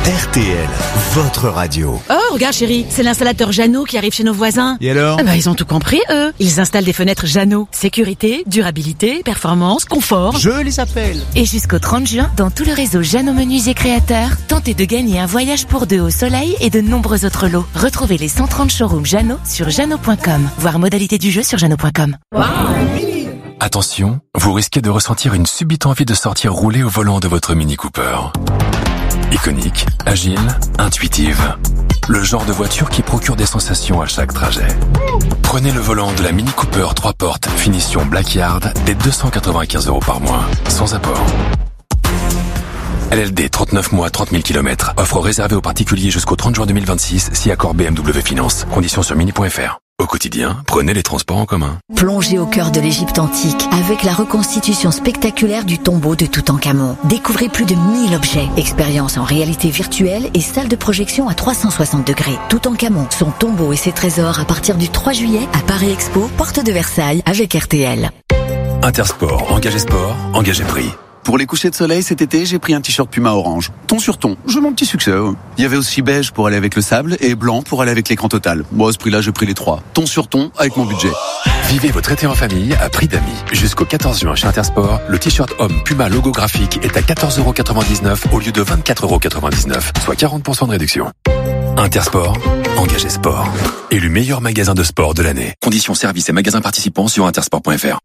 RTL, votre radio. Oh, regarde chérie, c'est l'installateur Jeannot qui arrive chez nos voisins. Et alors ? Ils ont tout compris, eux. Ils installent des fenêtres Jeannot. Sécurité, durabilité, performance, confort. Je les appelle. Et jusqu'au 30 juin, dans tout le réseau Jeannot Menuisier Créateurs, tentez de gagner un voyage pour deux au soleil et de nombreux autres lots. Retrouvez les 130 showrooms Jeannot sur jeannot.com. Voir modalité du jeu sur jeannot.com. Attention, vous risquez de ressentir une subite envie de sortir rouler au volant de votre Mini Cooper. Iconique, agile, intuitive. Le genre de voiture qui procure des sensations à chaque trajet. Prenez le volant de la Mini Cooper 3 portes, finition Blackyard, dès 295 € par mois, sans apport. LLD 39 mois, 30 000 km. Offre réservée aux particuliers jusqu'au 30 juin 2026, si accord BMW Finance. Conditions sur mini.fr. Au quotidien, prenez les transports en commun. Plongez au cœur de l'Égypte antique avec la reconstitution spectaculaire du tombeau de Toutankhamon. Découvrez plus de 1000 objets, expériences en réalité virtuelle et salle de projection à 360 degrés. Toutankhamon, son tombeau et ses trésors à partir du 3 juillet à Paris Expo, porte de Versailles avec RTL. Intersport, engagé sport, engagé prix. Pour les couchers de soleil cet été, j'ai pris un t-shirt Puma orange. Ton sur ton, j'ai mon petit succès. Il y avait aussi beige pour aller avec le sable et blanc pour aller avec l'écran total. Moi, à ce prix-là, j'ai pris les trois. Ton sur ton avec mon budget. Vivez votre été en famille à prix d'amis. Jusqu'au 14 juin chez Intersport, le t-shirt homme Puma logo graphique est à 14,99 € au lieu de 24,99 €, soit 40% de réduction. Intersport, engagé sport. Élu meilleur magasin de sport de l'année. Conditions services et magasins participants sur intersport.fr.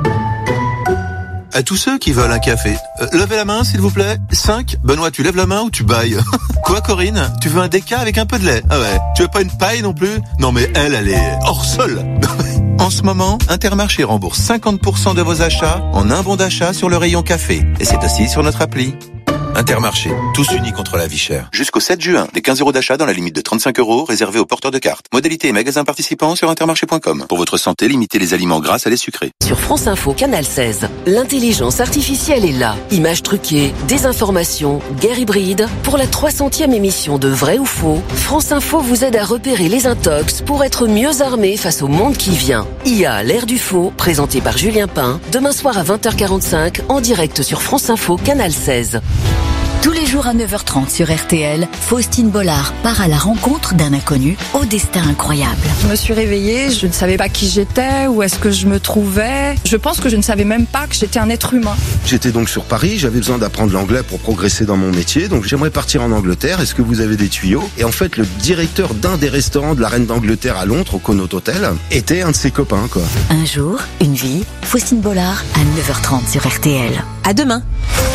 À tous ceux qui veulent un café, levez la main s'il vous plaît. 5. Benoît, tu lèves la main ou tu bailles? Quoi Corinne? Tu veux un déca avec un peu de lait? Ah ouais. Tu veux pas une paille non plus? Non mais elle est hors sol. En ce moment, Intermarché rembourse 50% de vos achats en un bon d'achat sur le rayon café. Et c'est aussi sur notre appli. Intermarché, tous unis contre la vie chère. Jusqu'au 7 juin, des 15 € d'achat dans la limite de 35 € réservés aux porteurs de cartes. Modalité et magasins participants sur intermarché.com. Pour votre santé, limitez les aliments gras à les sucrés. Sur France Info, Canal 16, l'intelligence artificielle est là. Images truquées, désinformation, guerre hybride. Pour la 300e émission de Vrai ou Faux, France Info vous aide à repérer les intox pour être mieux armé face au monde qui vient. IA, l'ère du faux, présenté par Julien Pain, demain soir à 20h45, en direct sur France Info, Canal 16. Tous les jours à 9h30 sur RTL, Faustine Bollard part à la rencontre d'un inconnu au destin incroyable. Je me suis réveillée, je ne savais pas qui j'étais, où est-ce que je me trouvais. Je pense que je ne savais même pas que j'étais un être humain. J'étais donc sur Paris, j'avais besoin d'apprendre l'anglais pour progresser dans mon métier, donc j'aimerais partir en Angleterre, est-ce que vous avez des tuyaux? Et en fait, le directeur d'un des restaurants de la Reine d'Angleterre à Londres, au Connaught Hotel, était un de ses copains, quoi. Un jour, une vie, Faustine Bollard à 9h30 sur RTL. À demain.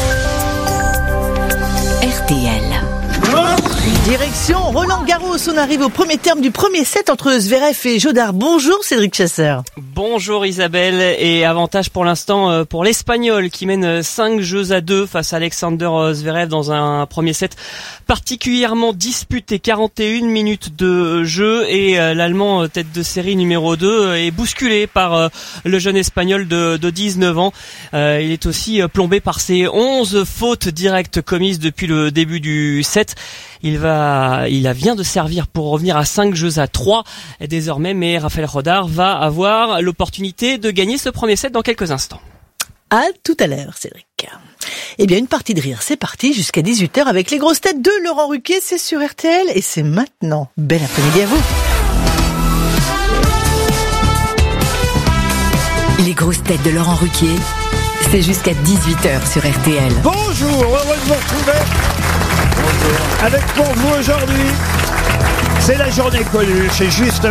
RTL. Direction Roland-Garros, on arrive au premier terme du premier set entre Zverev et Jodar. Bonjour Cédric Chasseur. Bonjour Isabelle, et avantage pour l'instant pour l'Espagnol qui mène 5-2 face à Alexander Zverev dans un premier set particulièrement disputé, 41 minutes de jeu, et l'Allemand tête de série numéro 2 est bousculé par le jeune Espagnol de 19 ans. Il est aussi plombé par ses 11 fautes directes commises depuis le début du set. Il vient de servir pour revenir à 5-3 désormais, mais Rafael Jodar va avoir l'opportunité de gagner ce premier set dans quelques instants. À tout à l'heure, Cédric. Eh bien, une partie de rire, c'est parti jusqu'à 18h avec les grosses têtes de Laurent Ruquier, c'est sur RTL et c'est maintenant. Bel après-midi à vous. Les grosses têtes de Laurent Ruquier, c'est jusqu'à 18h sur RTL. Bonjour, heureux de vous retrouver. Bonjour. Avec pour vous aujourd'hui, c'est la journée connue, c'est juste